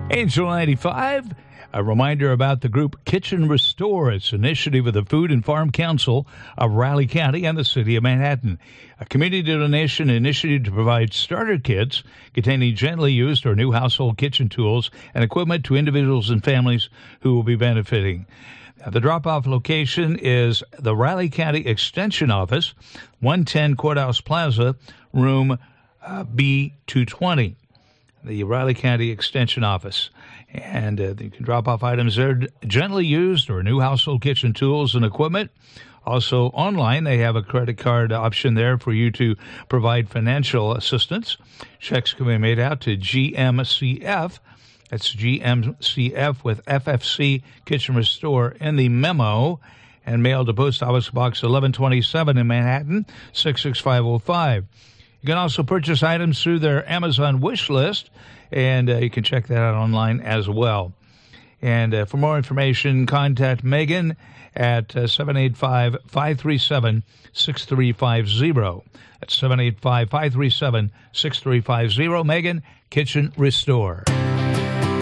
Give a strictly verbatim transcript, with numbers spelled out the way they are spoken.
Angel ninety-five, a reminder about the group Kitchen Restore. It's an initiative of the Food and Farm Council of Riley County and the City of Manhattan. A community donation initiative to provide starter kits containing gently used or new household kitchen tools and equipment to individuals and families who will be benefiting. Now, the drop-off location is the Riley County Extension Office, one ten Courthouse Plaza, room uh, B two twenty. The Riley County Extension Office. And uh, you can drop off items there, gently used or new household kitchen tools and equipment. Also, online, they have a credit card option there for you to provide financial assistance. Checks can be made out to G M C F. That's G M C F with F F C Kitchen Restore in the memo, and mailed to Post Office Box eleven twenty-seven in Manhattan, six six five oh five. You can also purchase items through their Amazon wish list, and uh, you can check that out online as well. And uh, for more information, contact Megan at uh, seven eight five, five three seven, six three five zero. That's seven eight five, five three seven, six three five zero. Megan, Kitchen Restore.